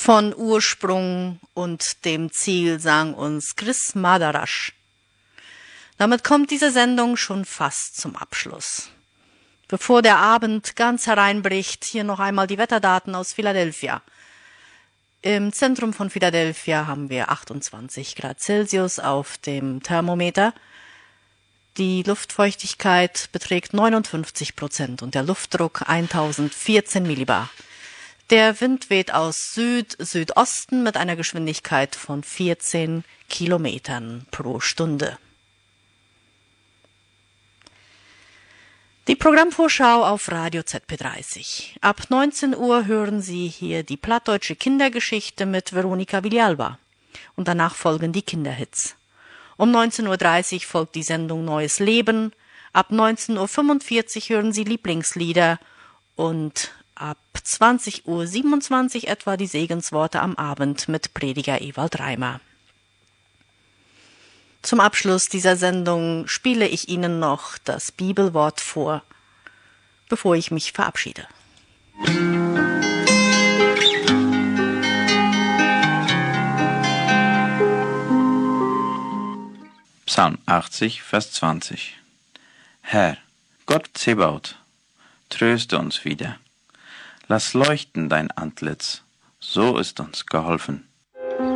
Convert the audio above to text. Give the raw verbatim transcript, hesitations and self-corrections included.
Von Ursprung und dem Ziel sang uns Chris Madarasch. Damit kommt diese Sendung schon fast zum Abschluss. Bevor der Abend ganz hereinbricht, hier noch einmal die Wetterdaten aus Philadelphia. Im Zentrum von Philadelphia haben wir achtundzwanzig Grad Celsius auf dem Thermometer. Die Luftfeuchtigkeit beträgt neunundfünfzig Prozent und der Luftdruck eintausendvierzehn Millibar. Der Wind weht aus Süd-Südosten mit einer Geschwindigkeit von vierzehn Kilometern pro Stunde. Die Programmvorschau auf Radio Z P dreißig. Ab neunzehn Uhr hören Sie hier die plattdeutsche Kindergeschichte mit Veronika Villalba. Und danach folgen die Kinderhits. Um neunzehn Uhr dreißig folgt die Sendung Neues Leben. Ab neunzehn Uhr fünfundvierzig hören Sie Lieblingslieder. Und ab zwanzig Uhr siebenundzwanzig etwa die Segensworte am Abend mit Prediger Ewald Reimer. Zum Abschluss dieser Sendung spiele ich Ihnen noch das Bibelwort vor, bevor ich mich verabschiede. Psalm achtzig, Vers zwanzig. Herr, Gott Zebaoth, tröste uns wieder. Lass leuchten dein Antlitz, so ist uns geholfen.